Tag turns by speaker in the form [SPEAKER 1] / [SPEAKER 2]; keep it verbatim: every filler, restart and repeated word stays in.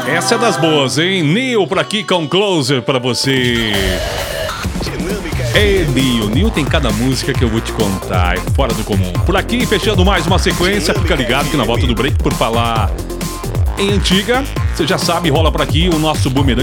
[SPEAKER 1] Essa é das boas, hein? Neil por aqui com Closer pra você. Ei, Neil, Neil tem cada música que eu vou te contar, é fora do comum. Por aqui, fechando mais uma sequência, fica ligado que na volta do break, por falar em antiga, você já sabe, rola por aqui o nosso Boomerang